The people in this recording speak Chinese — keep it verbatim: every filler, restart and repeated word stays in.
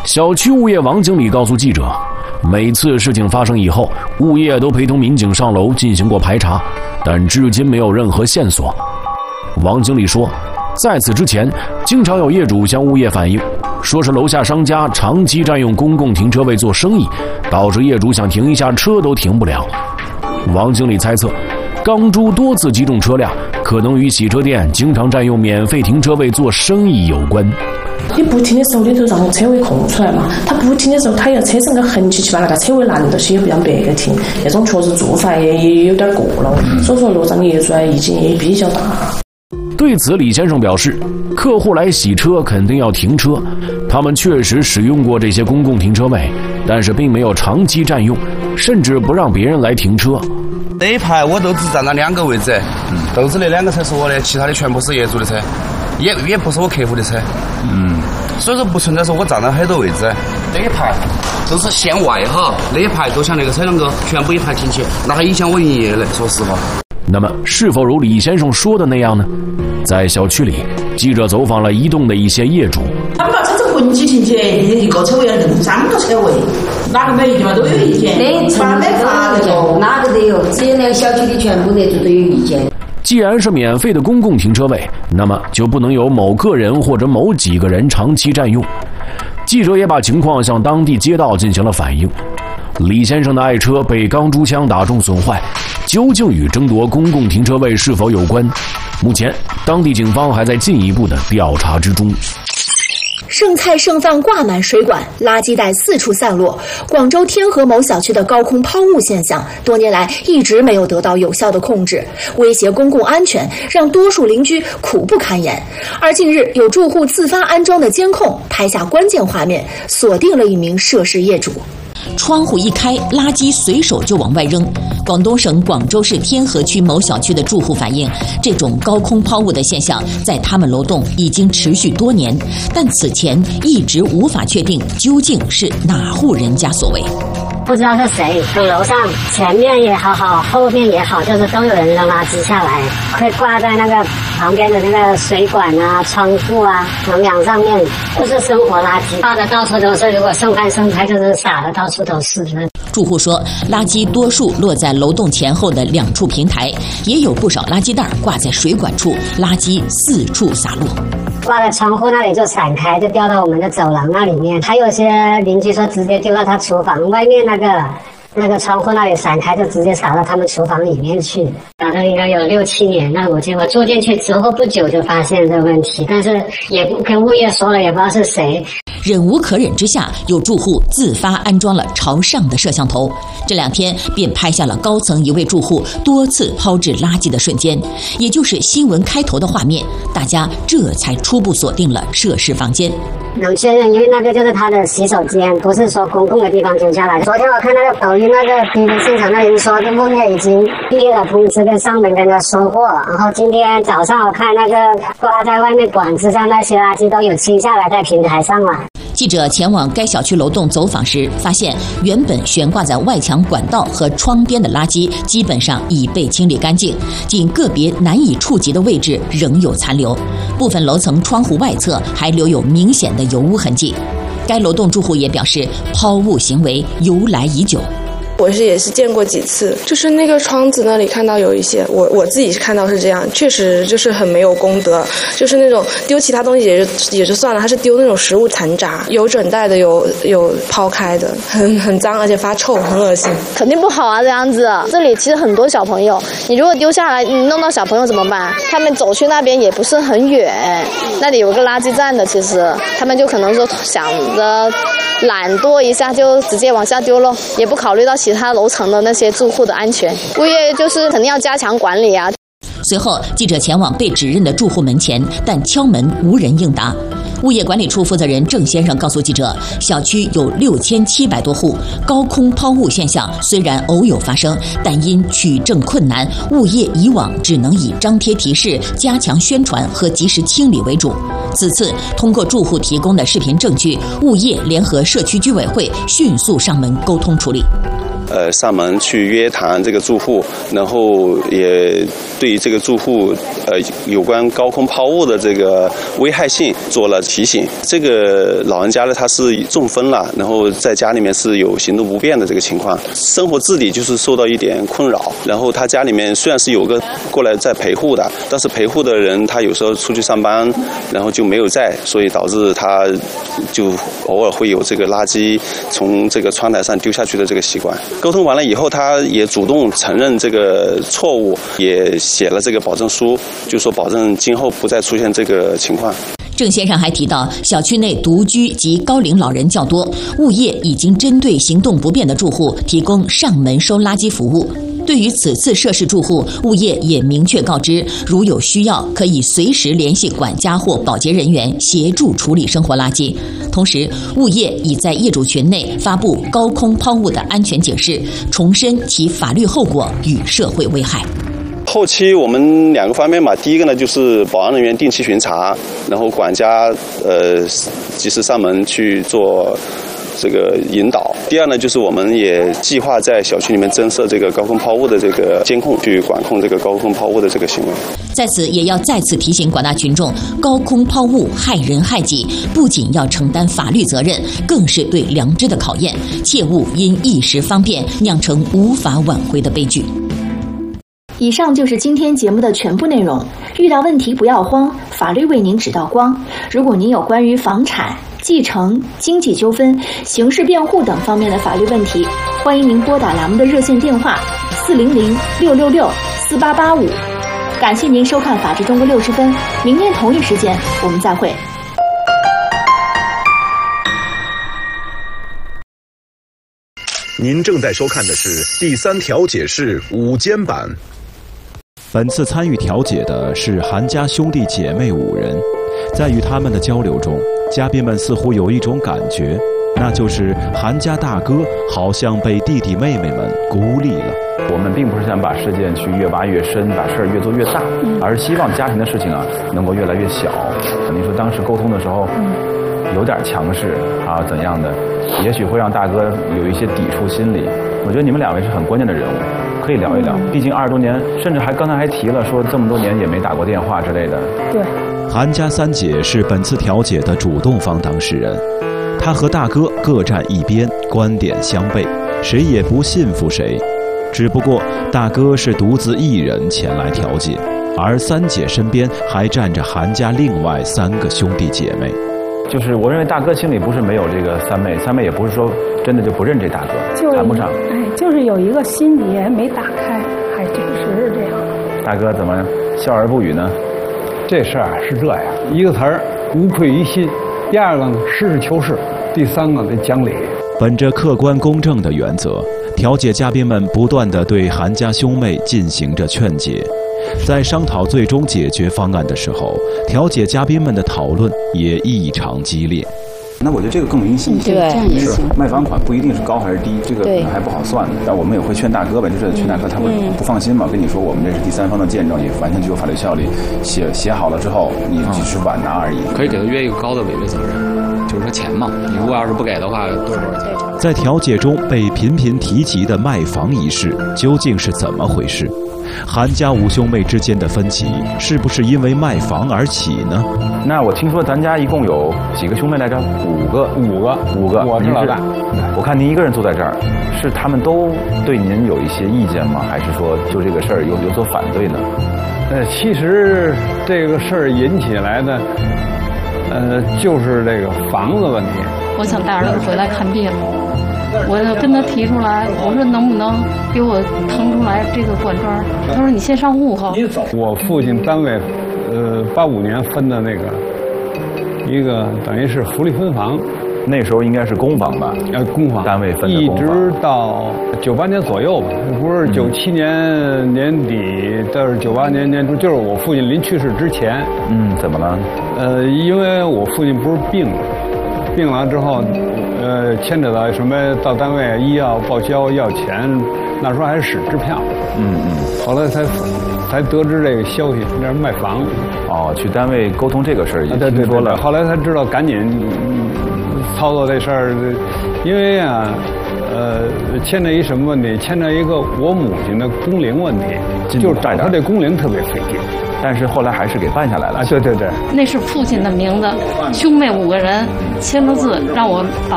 小区物业王经理告诉记者，每次事情发生以后，物业都陪同民警上楼进行过排查，但至今没有任何线索。王经理说，在此之前，经常有业主向物业反映，说是楼下商家长期占用公共停车位做生意，导致业主想停一下车都停不了。王经理猜测，钢珠多次击中车辆，可能与洗车店经常占用免费停车位做生意有关。 你不停的时候，你就让车位空出来嘛。他不停的时候，他要车上个痕迹去把那个车位拦到起，也不让别个停，那种确实做法也也有点过了。所以说，路上业主啊，意见也比较大。 对此，李先生表示，客户来洗车肯定要停车，他们确实使用过这些公共停车位，但是并没有长期占用，甚至不让别人来停车。 那一排我都只占了两个位置，都是那两个车是我的，其他的全部是业主的车，也也不是我客户的车。嗯，所以说不存在说我占了很多位置。那一排都是线外哈，那一排都像那个车两个全部一排进去，那还影响我营业的，说实话。 那么是否如李先生说的那样呢？在小区里，记者走访了一栋的一些业主。 他们把车子混集停起，一个车位要另三个车位，哪个没意见嘛？都有意见。 没发没发那个，哪个都有，只有那个小区的全部业主都有意见。 既然是免费的公共停车位，那么就不能由某个人或者某几个人长期占用。记者也把情况向当地街道进行了反映。李先生的爱车被钢珠枪打中损坏，究竟与争夺公共停车位是否有关？目前，当地警方还在进一步的调查之中。 剩菜剩饭挂满水管，垃圾袋四处散落。广州天河某小区的高空抛物现象，多年来一直没有得到有效的控制，威胁公共安全，让多数邻居苦不堪言。而近日，有住户自发安装的监控，拍下关键画面，锁定了一名涉事业主。 窗户一开，垃圾随手就往外扔。广东省广州市天河区某小区的住户反映，这种高空抛物的现象在他们楼栋已经持续多年，但此前一直无法确定究竟是哪户人家所为。 不知道是谁，从楼上前面也好好，后面也好，就是都有人扔垃圾下来，会挂在那个旁边的那个水管啊、窗户啊、门梁上面，就是生活垃圾，放的到处都是。如果剩饭剩菜，就是撒的到处都是。 住户说，垃圾多数落在楼栋前后的两处平台，也有不少垃圾袋挂在水管处，垃圾四处洒落。 挂在窗户那里就散开，就掉到我们的走廊那里面。还有些邻居说直接丢到他厨房外面那个那个窗户那里散开，就直接洒到他们厨房里面去。打了应该有六七年了，我结果住进去之后不久就发现这个问题，但是也跟物业说了，也不知道是谁。 忍无可忍之下，有住户自发安装了朝上的摄像头，这两天便拍下了高层一位住户多次抛掷垃圾的瞬间，也就是新闻开头的画面，大家这才初步锁定了涉事房间。 能确认，因为那个就是他的洗手间，不是说公共的地方丢下来的。昨天我看那个抖音那个 P V 现场那人说，这物业已经递了通知跟上门跟他说过，然后今天早上我看那个挂在外面管子上那些垃圾都有清下来在平台上了。 记者前往该小区楼栋走访时，发现原本悬挂在外墙管道和窗边的垃圾基本上已被清理干净，仅个别难以触及的位置仍有残留，部分楼层窗户外侧还留有明显的油污痕迹。该楼栋住户也表示，抛物行为由来已久。 我是也是见过几次，就是那个窗子那里看到有一些，我我自己是看到是这样，确实就是很没有公德，就是那种丢其他东西也就也就算了，他是丢那种食物残渣，有整袋的，有有抛开的，很很脏，而且发臭，很恶心， 肯定不好啊这样子。这里其实很多小朋友，你如果丢下来，你弄到小朋友怎么办？他们走去那边也不是很远，那里有个垃圾站的，其实他们就可能说想着懒惰一下就直接往下丢了，也不考虑到其他楼层的那些住户的安全。物业就是肯定要加强管理啊。 随后，记者前往被指认的住户门前，但敲门无人应答。物业管理处负责人郑先生告诉记者，小区有六千七百多户，高空抛物现象虽然偶有发生，但因取证困难，物业以往只能以张贴提示、加强宣传和及时清理为主。此次通过住户提供的视频证据，物业联合社区居委会迅速上门沟通处理。 呃上门去约谈这个住户，然后也对这个住户呃有关高空抛物的这个危害性做了提醒。这个老人家呢，他是中风了，然后在家里面是有行动不便的这个情况，生活自理就是受到一点困扰。然后他家里面虽然是有个过来在陪护的，但是陪护的人他有时候出去上班，然后就没有在，所以导致他就偶尔会有这个垃圾从这个窗台上丢下去的这个习惯。沟通完了以后，他也主动承认这个错误，也写了这个保证书，就说保证今后不再出现这个情况。 郑先生还提到，小区内独居及高龄老人较多，物业已经针对行动不便的住户提供上门收垃圾服务。对于此次涉事住户，物业也明确告知，如有需要，可以随时联系管家或保洁人员协助处理生活垃圾。同时，物业已在业主群内发布高空抛物的安全警示，重申其法律后果与社会危害。 后期我们两个方面嘛，第一个呢就是保安人员定期巡查，然后管家呃及时上门去做这个引导。第二呢，就是我们也计划在小区里面增设这个高空抛物的这个监控，去管控这个高空抛物的这个行为。 在此也要再次提醒广大群众，高空抛物害人害己，不仅要承担法律责任，更是对良知的考验，切勿因一时方便酿成无法挽回的悲剧。 以上就是今天节目的全部内容。遇到问题不要慌，法律为您指道光。如果您有关于房产、继承、经济纠纷、刑事辩护等方面的法律问题，欢迎您拨打栏目的热线电话四零零六六六四八八五。感谢您收看《法治中国六十分》，明天同一时间我们再会。 您正在收看的是第三调解室午间版。 本次参与调解的是韩家兄弟姐妹五人，在与他们的交流中，嘉宾们似乎有一种感觉，那就是韩家大哥好像被弟弟妹妹们孤立了。 我们并不是想把事件去越挖越深，把事儿越做越大，而是希望家庭的事情啊能够越来越小。您说当时沟通的时候，有点强势啊怎样的，也许会让大哥有一些抵触心理。我觉得你们两位是很关键的人物，可以聊一聊。毕竟二十多年，甚至还刚才还提了说这么多年也没打过电话之类的。 对。 韩家三姐是本次调解的主动方当事人，她和大哥各站一边，观点相悖，谁也不信服谁。只不过大哥是独自一人前来调解，而三姐身边还站着韩家另外三个兄弟姐妹。 就是我认为大哥心里不是没有这个三妹，三妹也不是说真的就不认这大哥，谈不上。 哎，就是有一个心结没打开，还确实是这样。 大哥怎么笑而不语呢？ 这事儿啊是这样，一个词儿无愧于心，第二个呢实事求是，第三个得讲理。 本着客观公正的原则，调解嘉宾们不断地对韩家兄妹进行着劝解。在商讨最终解决方案的时候，调解嘉宾们的讨论也异常激烈。 那我觉得这个更明细， 对， 是卖房款不一定是高还是低，这个可能还不好算。但我们也会劝大哥呗，就是劝大哥他会不放心嘛，跟你说我们这是第三方的见证，也完全具有法律效力。写写好了之后，你只是晚拿而已。 可以给他约一个高的违约责任，就是说钱嘛，你如果要是不给的话，多少多少钱？ 在调解中被频频提及的卖房一事究竟是怎么回事？韩家五兄妹之间的分歧是不是因为卖房而起呢？ 那我听说咱家一共有几个兄妹来着？五个， 五个， 五个。 我是老大。 我看您一个人坐在这儿，是他们都对您有一些意见吗？还是说就这个事儿有有所反对呢？ 呃，其实这个事儿引起来的，呃，就是这个房子问题。 我想带儿子回来看病。我就跟他提出来，我说能不能给我腾出来这个管庄？他说你先上户口。 我父亲单位，呃，八五年分的那个一个等于是福利分房， 那时候应该是公房吧？ 呃，公房单位分的公房，一直到九八年左右吧，不是九七年年底，到是九八年年初，就是我父亲临去世之前。 嗯，怎么了？ 呃，因为我父亲不是病了，病了之后。呃，牵扯到什么？到单位医药报销要钱，那时候还是使支票。 嗯嗯。 后来才才得知这个消息，那是卖房。 哦，去单位沟通这个事儿，也听说了。后来才知道，赶紧操作这事儿，因为啊，呃，牵扯一什么问题？牵扯一个我母亲的工龄问题，就是找她这工龄特别费劲。 但是后来还是给办下来了。 啊，对对对， 那是父亲的名字，兄妹五个人签了字，让我把